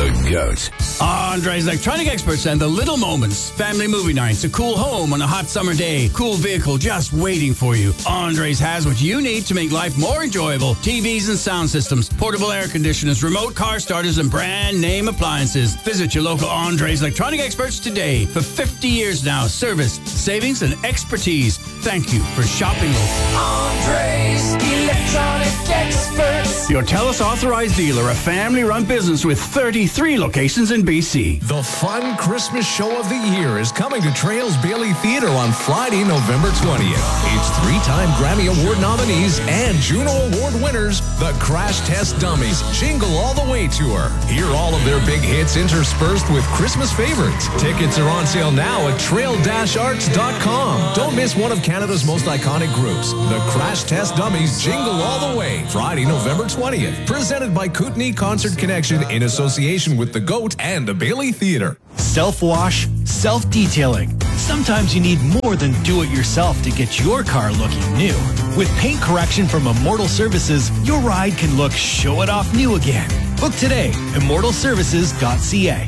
The GOAT. Andre's Electronic Experts and the Little Moments. Family movie nights, a cool home on a hot summer day, cool vehicle just waiting for you. Andre's has what you need to make life more enjoyable. TVs and sound systems, portable air conditioners, remote car starters, and brand name appliances. Visit your local Andre's Electronic Experts today. For 50 years now, service, savings, and expertise. Thank you for shopping local. Andre's Electronic Experts. Your TELUS authorized dealer, a family-run business with 33 locations in BC. The fun Christmas show of the year is coming to Trails Bailey Theatre on Friday, November 20th. It's three-time Grammy Award nominees and Juno Award winners, the Crash Test Dummies Jingle All the Way Tour. Hear all of their big hits interspersed with Christmas favorites. Tickets are on sale now at trail-arts.com. Don't miss one of Canada's most iconic groups, the Crash Test Dummies Jingle All the Way, Friday, November 20th. Presented by Kootenai Concert Connection in association with the GOAT and the Bailey Theatre. Self-wash, self-detailing. Sometimes you need more than do-it-yourself to get your car looking new. With paint correction from Immortal Services, your ride can look show-it-off new again. Book today, immortalservices.ca.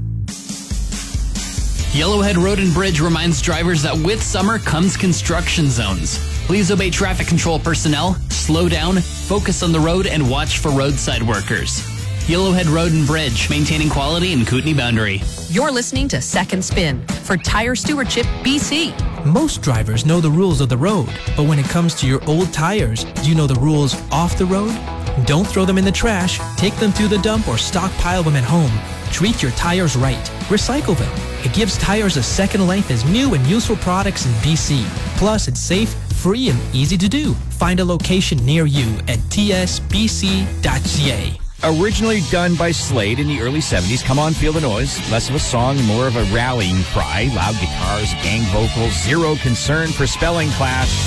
Yellowhead Road and Bridge reminds drivers that with summer comes construction zones. Please obey traffic control personnel, slow down, focus on the road, and watch for roadside workers. Yellowhead Road and Bridge, maintaining quality in Kootenai Boundary. You're listening to Second Spin for Tire Stewardship BC. Most drivers know the rules of the road, but when it comes to your old tires, do you know the rules off the road? Don't throw them in the trash, take them to the dump, or stockpile them at home. Treat your tires right. Recycle them. It gives tires a second life as new and useful products in BC. Plus, it's safe, free, and easy to do. Find a location near you at tsbc.ca. Originally done by Slade in the early 70s, Come On Feel the Noise, less of a song and more of a rallying cry. Loud guitars, gang vocals, zero concern for spelling class.